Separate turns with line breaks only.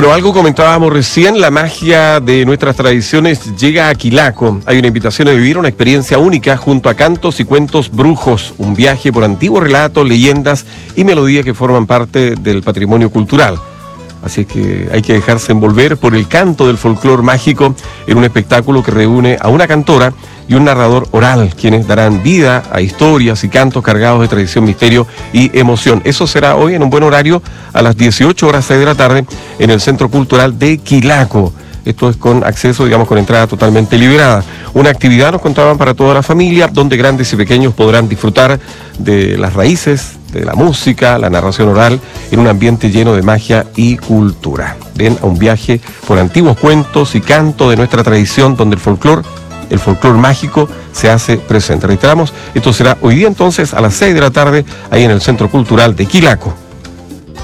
Bueno, algo comentábamos recién, la magia de nuestras tradiciones llega a Quilaco. Hay una invitación a vivir una experiencia única junto a cantos y cuentos brujos, un viaje por antiguos relatos, leyendas y melodías que forman parte del patrimonio cultural. Así es que hay que dejarse envolver por el canto del folclore mágico en un espectáculo que reúne a una cantora y un narrador oral, quienes darán vida a historias y cantos cargados de tradición, misterio y emoción. Eso será hoy en un buen horario a las 18:06 de la tarde en el Centro Cultural de Quilaco. Esto es con acceso, digamos, con entrada totalmente liberada. Una actividad, nos contaban, para toda la familia, donde grandes y pequeños podrán disfrutar de las raíces, de la música, la narración oral, en un ambiente lleno de magia y cultura. Ven a un viaje por antiguos cuentos y cantos de nuestra tradición, donde el folclore mágico se hace presente. Reiteramos, esto será hoy día entonces a las 6 de la tarde, ahí en el Centro Cultural de Quilaco.